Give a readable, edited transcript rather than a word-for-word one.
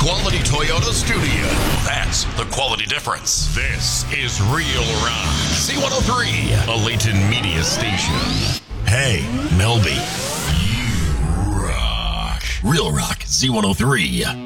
quality Toyota studio. That's the quality difference. This is Real Rock Z103, a Layton media station. Hey, Melby. You rock. Real Rock Z103.